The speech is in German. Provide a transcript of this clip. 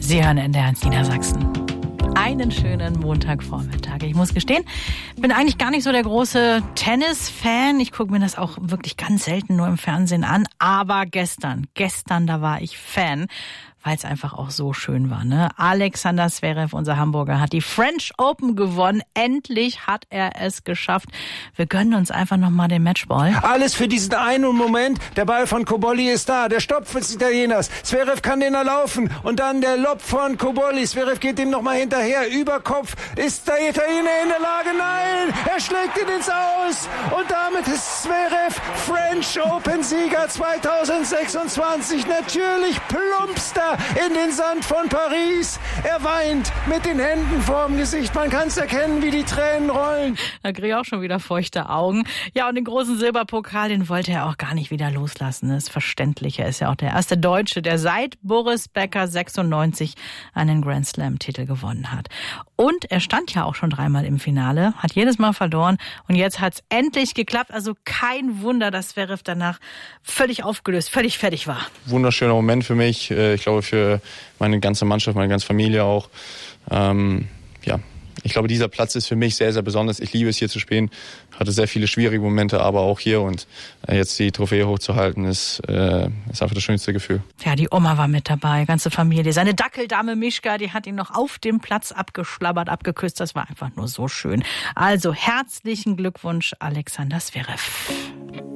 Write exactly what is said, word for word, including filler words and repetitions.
Sie hören N D R eins Niedersachsen. Einen schönen Montagvormittag. Ich muss gestehen, bin eigentlich gar nicht so der große Tennis-Fan. Ich gucke mir das auch wirklich ganz selten nur im Fernsehen an. Aber gestern, gestern, da war ich Fan, weil es einfach auch so schön war, ne? Alexander Zverev, unser Hamburger, hat die French Open gewonnen. Endlich hat er es geschafft. Wir gönnen uns einfach nochmal den Matchball. Alles für diesen einen Moment. Der Ball von Cobolli ist da. Der Stopp des Italieners. Zverev kann den erlaufen. Und dann der Lob von Cobolli. Zverev geht ihm nochmal hinterher. Über Kopf. Ist der Italiener in der Lage? Nein! Er schlägt ihn ins Aus. Und damit ist Zverev French Open-Sieger zweitausendsechsundzwanzig. Natürlich plumpst er in den Sand von Paris. Er weint mit den Händen vorm Gesicht. Man kann es erkennen, wie die Tränen rollen. Da kriege ich auch schon wieder feuchte Augen. Ja, und den großen Silberpokal, den wollte er auch gar nicht wieder loslassen. Das ist verständlich. Er ist ja auch der erste Deutsche, der seit Boris Becker sechsundneunzig einen Grand Slam-Titel gewonnen hat. Und er stand ja auch schon dreimal im Finale, hat jedes Mal verloren. Und jetzt hat es endlich geklappt. Also kein Wunder, dass Zverev danach völlig aufgelöst, völlig fertig war. Wunderschöner Moment für mich. Ich glaube, für meine ganze Mannschaft, meine ganze Familie auch. Ähm, ja, ich glaube, dieser Platz ist für mich sehr, sehr besonders. Ich liebe es, hier zu spielen. Hatte sehr viele schwierige Momente, aber auch hier. Und äh, jetzt die Trophäe hochzuhalten, ist, äh, ist einfach das schönste Gefühl. Ja, die Oma war mit dabei, ganze Familie. Seine Dackeldame Mischka, die hat ihn noch auf dem Platz abgeschlabbert, abgeküsst. Das war einfach nur so schön. Also herzlichen Glückwunsch, Alexander Zverev.